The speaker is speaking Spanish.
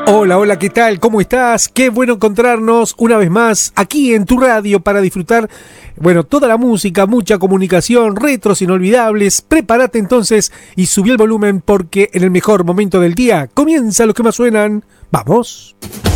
Hola, hola, ¿qué tal? ¿Cómo estás? Qué bueno encontrarnos una vez más aquí en tu radio para disfrutar, bueno, toda la música, mucha comunicación, retros inolvidables. Prepárate entonces y subí el volumen porque en el mejor momento del día comienza lo que más suenan. ¡Vamos!